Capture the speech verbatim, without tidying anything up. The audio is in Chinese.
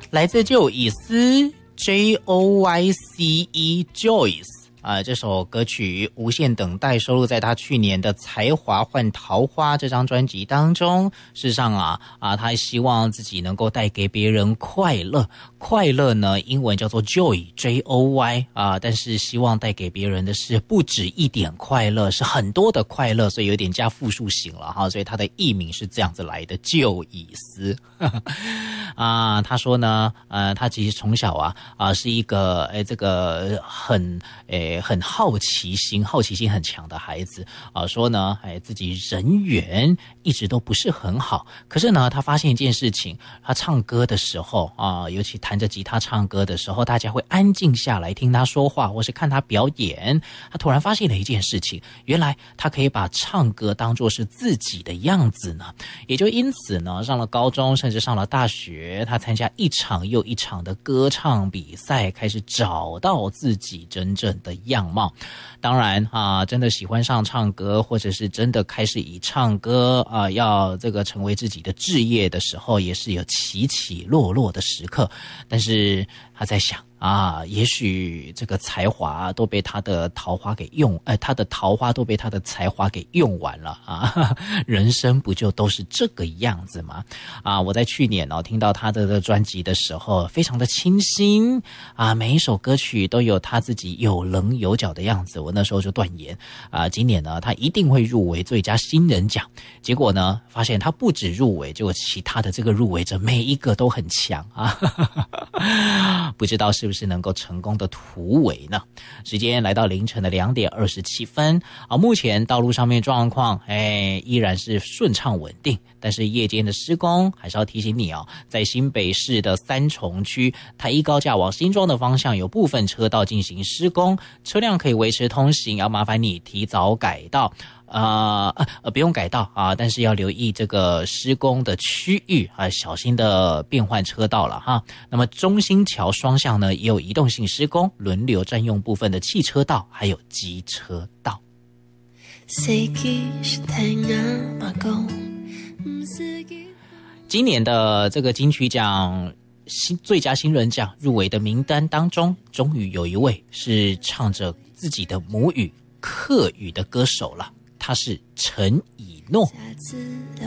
来自就以斯 J O Y C E Joyce。啊，这首歌曲《无限等待》收录在他去年的《才华换桃花》这张专辑当中。事实上啊，啊，他希望自己能够带给别人快乐。快乐呢，英文叫做 joy J O Y 啊，但是希望带给别人的是不止一点快乐，是很多的快乐，所以有点加复数型了哈。所以他的艺名是这样子来的，就以斯。啊，他说呢，呃，他其实从小啊啊是一个诶这个很诶。很好奇心，好奇心很强的孩子啊，说呢，哎，自己人缘一直都不是很好。可是呢，他发现一件事情，他唱歌的时候啊，尤其弹着吉他唱歌的时候，大家会安静下来听他说话，或是看他表演。他突然发现了一件事情，原来他可以把唱歌当作是自己的样子呢。也就因此呢，上了高中，甚至上了大学，他参加一场又一场的歌唱比赛，开始找到自己真正的样貌。当然啊，真的喜欢上唱歌，或者是真的开始以唱歌啊要这个成为自己的志业的时候，也是有起起落落的时刻。但是他在想啊，也许这个才华都被他的桃花给用，哎，他的桃花都被他的才华给用完了啊！人生不就都是这个样子吗？啊，我在去年哦听到他的, 的专辑的时候，非常的清新啊，每一首歌曲都有他自己有棱有角的样子。我那时候就断言啊，今年呢他一定会入围最佳新人奖。结果呢，发现他不止入围，结果其他的这个入围者每一个都很强啊！不知道是不是能够成功的突围呢？时间来到凌晨的两点二十七分啊，目前道路上面状况哎依然是顺畅稳定，但是夜间的施工还是要提醒你哦，在新北市的三重区台一高架往新庄的方向有部分车道进行施工，车辆可以维持通行，要麻烦你提早改道。呃呃，不用改道啊，但是要留意这个施工的区域啊，小心的变换车道了哈。那么中兴桥双向呢，也有移动性施工，轮流占用部分的汽车道，还有机车道。今年的这个金曲奖新最佳新人奖入围的名单当中，终于有一位是唱着自己的母语客语的歌手了。他是陈以诺。